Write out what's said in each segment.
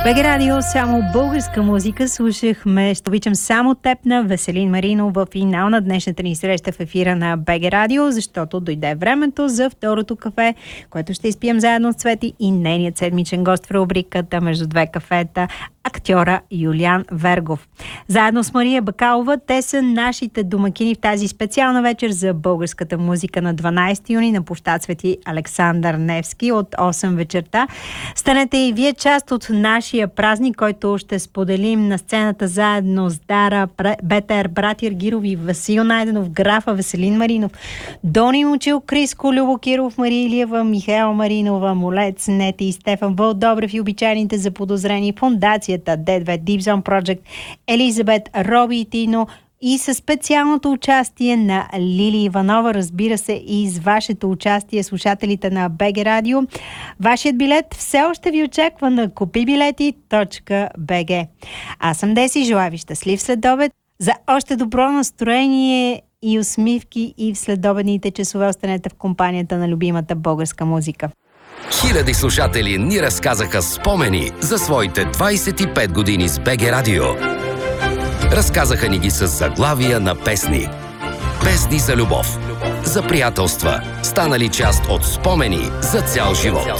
БГ Радио, само българска музика. Слушахме "Ще обичам само теб" на Веселин Маринов в финал на днешната ни среща в ефира на БГ Радио, защото дойде времето за второто кафе, което ще изпием заедно с Цвети и нейният седмичен гост в рубриката "Между две кафета", актьора Юлиан Вергов. Заедно с Мария Бакалова, те са нашите домакини в тази специална вечер за българската музика на 12 юни на площад Свети Александър Невски от 8 вечерта. Станете и вие част от нашия празник, който ще споделим на сцената заедно с Дара Бетер, Братя Аргиров и Васил Найденов, Графа, Веселин Маринов, Дони Мучил, Криско, Любо Киров, Мария Илиева, Михаела Маринова, Молец, Нети и Стефан Вълдобрев и обичайните заподозрени, фондацията D2 Deep Zone Project, Елизабет, Роби и Тино, и със специалното участие на Лили Иванова, разбира се, и с вашето участие, слушателите на БГ Радио. Вашият билет все още ви очаква на kupibileti.bg. Аз съм Деси, желая ви щастлив следобед. За още добро настроение и усмивки и в следобедните часове останете в компанията на любимата българска музика. Хиляди слушатели ни разказаха спомени за своите 25 години с БГ Радио. Разказаха ни ги с заглавия на песни. Песни за любов, за приятелства, станали част от спомени за цял живот.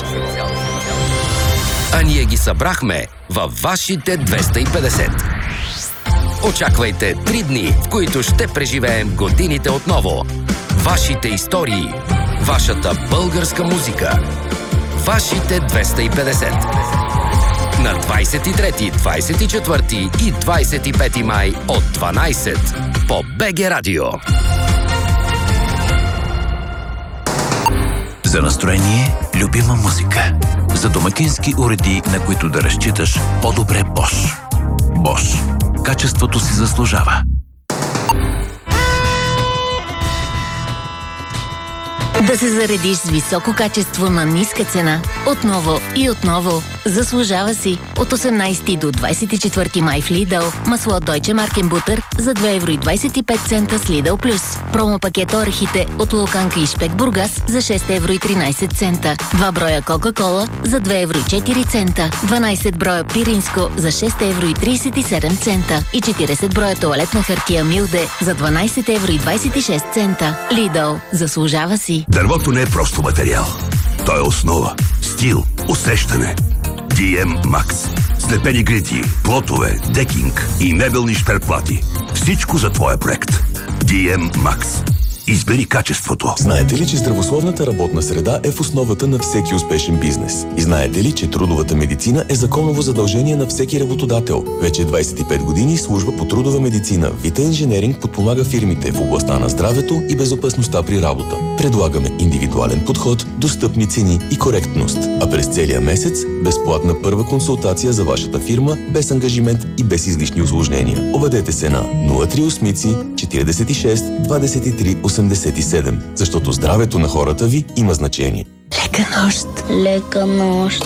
А ние ги събрахме във вашите 250. Очаквайте 3 дни, в които ще преживеем годините отново. Вашите истории, вашата българска музика. Вашите 250. На 23, 24 и 25 май от 12 по БГ Радио. За настроение, любима музика. За домакински уреди, на които да разчиташ, по-добре Bosch. Bosch. Качеството си заслужава. Да се заредиш с високо качество на ниска цена. Отново и отново. Заслужава си. От 18 до 24 май в Lidl. Масло Deutsche Markenbutter за 2,25 евро с Lidl Plus. Промопакет орехите от Луканка и Шпек Бургас за 6,13 евро. 2 броя Кока-Кола за 2,04 евро. 12 броя Пиринско за 6,37 евро. И 40 броя тоалетна хартия Милде за 12,26 евро. Lidl. Заслужава си. Дървото не е просто материал. Той е основа, стил, усещане. DM Max. Слепени грити, плотове, декинг и мебелни шперплати. Всичко за твоя проект. DM Max. Избери качеството. Знаете ли, че здравословната работна среда е в основата на всеки успешен бизнес? И знаете ли, че трудовата медицина е законово задължение на всеки работодател? Вече 25 години служба по трудова медицина Vita Engineering подпомага фирмите в областта на здравето и безопасността при работа. Предлагаме индивидуален подход, достъпни цени и коректност. А през целия месец безплатна първа консултация за вашата фирма, без ангажимент и без излишни усложнения. Обадете се на 038 46 23 87, защото здравето на хората ви има значение. Лека нощ. Лека нощ.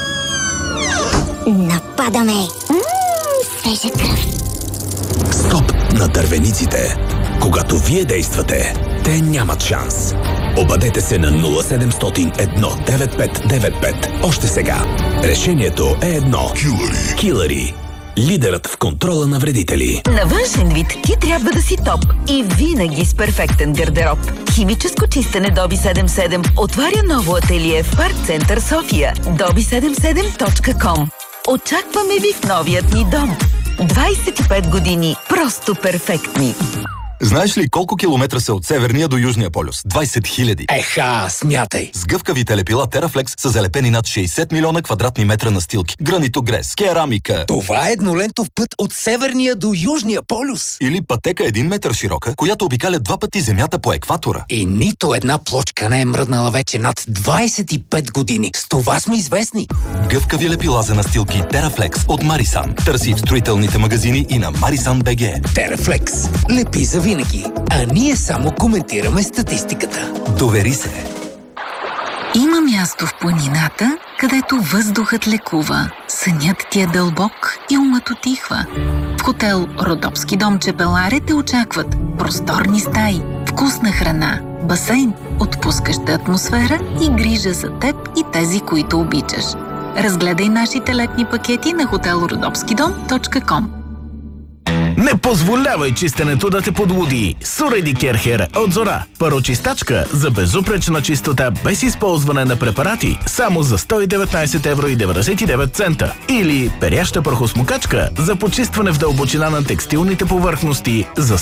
Нападаме. Свежа кръв. Стоп на дървениците. Когато вие действате, те нямат шанс. Обадете се на 0700 19595. Още сега. Решението е едно. Килъри. Лидерът в контрола на вредители. На външен вид ти трябва да си топ и винаги с перфектен гардероб. Химическо чистене Доби 77 отваря ново ателие в Парк Център София. dobi77.com. Очакваме ви в новият ни дом. 25 години просто перфектни. Знаеш ли колко километра са от Северния до Южния полюс? 20 000. Еха, смятай! С гъвкавите лепила TerraFlex са залепени над 60 милиона квадратни метра настилки. Гранитогрес, керамика. Това е еднолентов път от Северния до Южния полюс. Или пътека 1 метър широка, която обикаля 2 пъти Земята по екватора. И нито една плочка не е мръднала вече над 25 години. С това сме известни. Гъвкави лепила за настилки TerraFlex от Marisan. Търси в строителните магазини и на Marisan.bg. TerraFlex. Лепи за винаги. А ние само коментираме статистиката. Довери се. Има място в планината, където въздухът лекува, сънят ти е дълбок и умът утихва. В хотел Родопски дом Чепеларе те очакват просторни стаи, вкусна храна, басейн, отпускаща атмосфера и грижа за теб и тези, които обичаш. Разгледай нашите летни пакети на hotelrodopskidom.com. Не позволявай чистенето да те подлуди. Суреди Керхер от Зора. Парочистачка за безупречна чистота без използване на препарати само за 119,99 евро. Или перяща прахосмокачка за почистване в дълбочина на текстилните повърхности за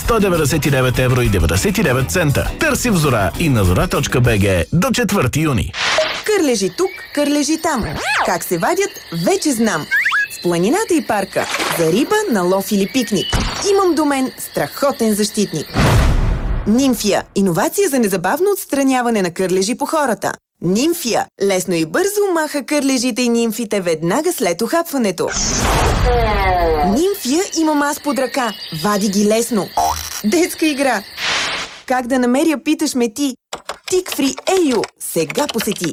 199,99 евро. Търси в Зора и на zora.bg до 4 юни. Кърлежи тук, кърлежи там. Как се вадят, вече знам. В планината и парка, за риба, на лов или пикник. Имам до мен страхотен защитник. Нимфия – иновация за незабавно отстраняване на кърлежи по хората. Нимфия – лесно и бързо маха кърлежите и нимфите веднага след ухапването. Нимфия имам аз под ръка. Вади ги лесно. Детска игра. Как да намеря, питаш ме ти. Тик-фри Ейо сега посети.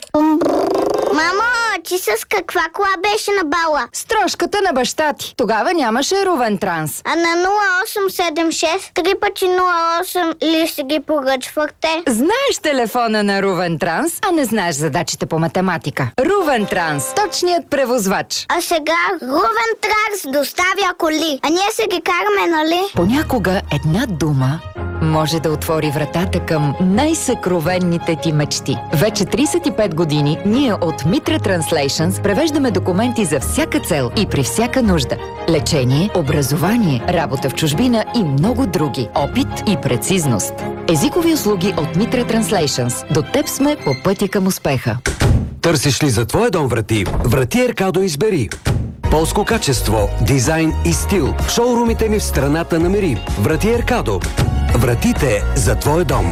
Мамо, ти с каква кола беше на бала? С трошката на баща ти. Тогава нямаше Рувен Транс. А на 0876 3 пъти 08 ли си ги поръчвахте? Знаеш телефона на Рувен Транс, а не знаеш задачите по математика. Рувен Транс, точният превозвач. А сега Рувен Транс доставя коли. А ние се ги караме, нали? Понякога една дума може да отвори вратата към най-съкровенните ти мечти. Вече 35 години ние от Mitra Translations превеждаме документи за всяка цел и при всяка нужда. Лечение, образование, работа в чужбина и много други. Опит и прецизност. Езикови услуги от Mitra Translations. До теб сме по пътя към успеха. Търсиш ли за твоя дом врати? Врати Еркадо избери. Полско качество, дизайн и стил. В шоурумите ни в страната намери. Врати Еркадо. Вратите за твоя дом.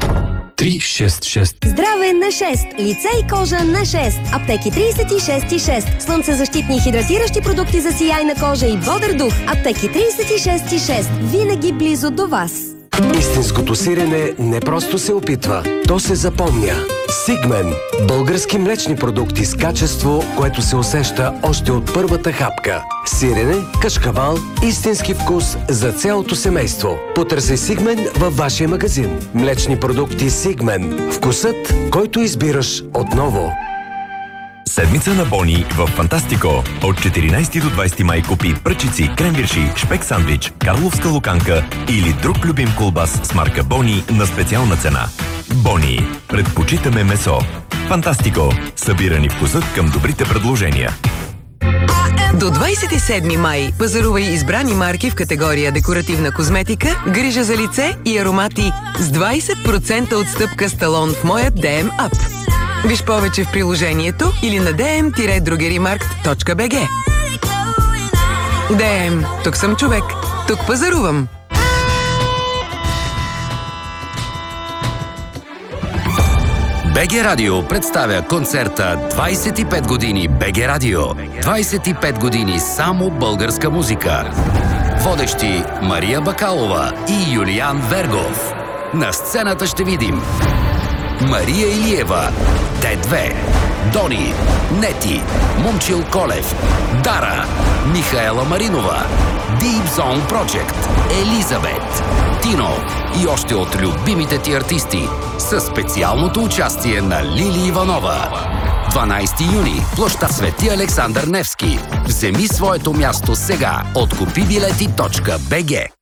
366. Здраве на 6. Лице и кожа на 6. Аптеки 36,6. Слънцезащитни и хидратиращи продукти за сияйна кожа и бодър дух. Аптеки 36,6. Винаги близо до вас. Истинското сирене не просто се опитва, то се запомня. Сигмен – български млечни продукти с качество, което се усеща още от първата хапка. Сирене, кашкавал, истински вкус за цялото семейство. Потърсей Сигмен във вашия магазин. Млечни продукти Сигмен. Вкусът, който избираш отново. Седмица на Бони в Фантастико. От 14 до 20 май купи пръчици, кренвирши, шпек сандвич, карловска луканка или друг любим колбас с марка Бони на специална цена. Бони. Предпочитаме месо. Фантастико. Събирани вкусът към добрите предложения. До 27 май пазарувай избрани марки в категория декоративна козметика, грижа за лице и аромати с 20% отстъпка с талон в моят DM App. Виж повече в приложението или на dm-drogerimarkt.bg. DM. Тук съм човек. Тук пазарувам. БГ Радио представя концерта 25 години БГ Радио. 25 години само българска музика. Водещи Мария Бакалова и Юлиан Вергов. На сцената ще видим Мария Илиева, Т2, Дони, Нети, Момчил Колев, Дара, Михаела Маринова, Deep Zone Project, Елизабет, Тино и още от любимите ти артисти със специалното участие на Лили Иванова. 12 юни, площад Свети Александър Невски. Вземи своето място сега от купибилети.bg.